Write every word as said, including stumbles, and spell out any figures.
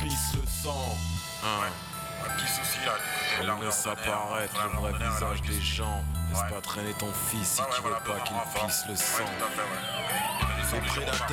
pisse le sang. Hein. Ouais, pisse aussi là, du côté On laisse apparaître le vrai visage des gens. Laisse Ouais. pas traîner ton fils si Ouais, ouais, tu veux voilà, pas besoin qu'il de renfort. pisse le Ouais, sang. tout à fait, ouais. Les prédateurs